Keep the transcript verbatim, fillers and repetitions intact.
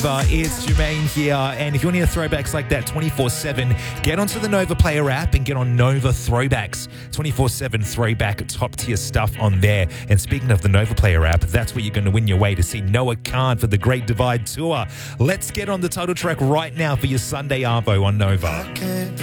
Uh, It's Jermaine here, and if you want to hear throwbacks like that twenty-four seven, get onto the Nova Player app and get on Nova Throwbacks. twenty-four seven throwback, top tier stuff on there. And speaking of the Nova Player app, that's where you're going to win your way to see Noah Khan for the Great Divide Tour. Let's get on the title track right now for your Sunday Arvo on Nova.